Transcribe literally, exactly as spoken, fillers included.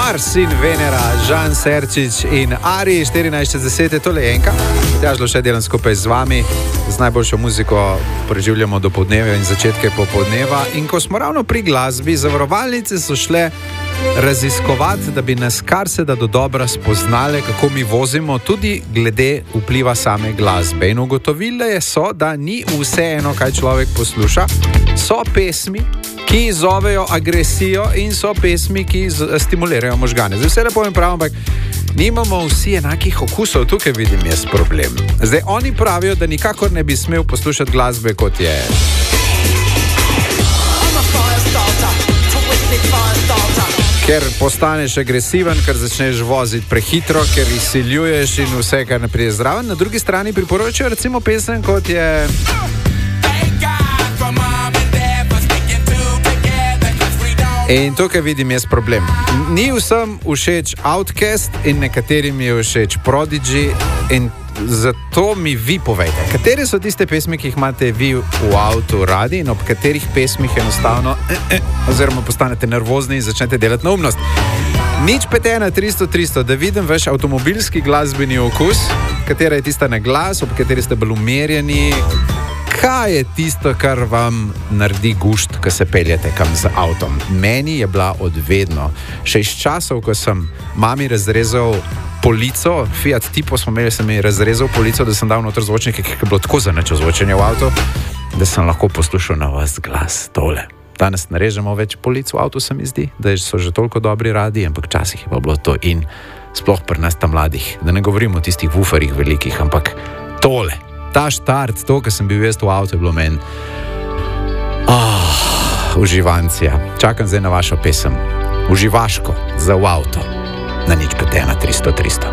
Mars in Venera, Žan Serčič in Ari, štirinajst deset, tole je enka. Težlo še delam skupaj z vami, z najboljšo muziko preživljamo do podneva in začetke popodneva. In ko smo ravno pri glasbi, zavarovalnice so šle raziskovati, da bi nas kar se da do dobra spoznale, kako mi vozimo, tudi glede vpliva same glasbe. In ugotovile so, da ni vseeno, kaj človek posluša. So pesmi, ki zovejo agresijo, in so pesmi, ki stimulirajo možgane. Zdaj vse lepo in prav, ampak nimamo vsi enakih okusov, tukaj vidim jaz problem. Zdaj oni pravijo, da nikakor ne bi smel poslušati glasbe, kot je ker postaneš agresiven, ker začneš voziti prehitro, ker izsiljuješ in vse, kar ne pride zraven. Na drugi strani priporočajo recimo pesem, kot je in tukaj vidim jaz problem. Ni vsem všeč Outkast in nekaterim je všeč Prodigy in zato mi vi povejte, katere so tiste pesmi, ki jih imate vi v avtu radi in ob katerih pesmih enostavno eh, eh, oziroma postanete nervozni in začnete delati neumnost. Nič pet ena tristo tristo, da vidim vaš avtomobilski glasbeni okus, katera je tista na glas, ob kateri ste bolj umerjeni. Kaj je tisto, kar vam naredi gušt, ko se peljete kam z avtom? Meni je bila odvedno. Še iz časov, ko sem mami razrezal polico, Fiat Tipo smo imeli, sem ji razrezal polico, da sem dal noter zvočnike, ki je bilo tako zanačo zvočenje v avtu, da sem lahko poslušal na vas glas tole. Danes ne režemo več polic v avtu, se mi zdi, da so že toliko dobri radi, ampak včasih je pa bilo to in sploh pri nas tam mladih. Da ne govorimo o tistih wuferih velikih, ampak tole. Ta štart, to, ko sem bil jaz v avtu, je bilo meni oh, uživancija. Čakam zdaj na vašo pesem. Uživaško za v avto. Na nič pet ena tristo tristo.